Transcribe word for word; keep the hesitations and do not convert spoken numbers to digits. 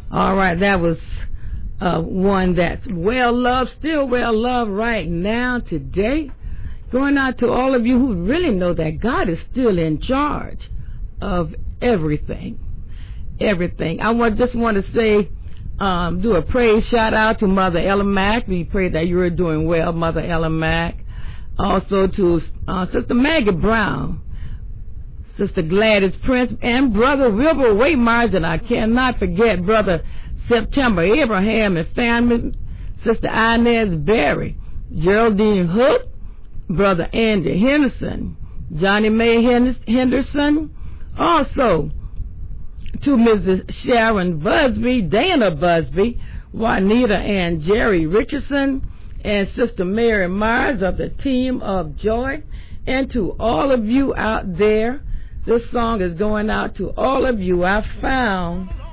All right, that was uh, one that's well loved, still well loved right now, today. Going out to all of you who really know that God is still in charge of everything. Everything. I want, just want to say, um, do a praise shout out to Mother Ella Mack. We pray that you're doing well, Mother Ella Mack. Also to uh, Sister Maggie Brown, Sister Gladys Prince, and Brother Wilbur Waymars, and I cannot forget Brother September Abraham and family, Sister Inez Berry, Geraldine Hook, Brother Andy Henderson, Johnny Mae Henderson, also to Missus Sharon Busby, Dana Busby, Juanita and Jerry Richardson, and Sister Mary Myers of the Team of Joy, and to all of you out there. This song is going out to all of you. I found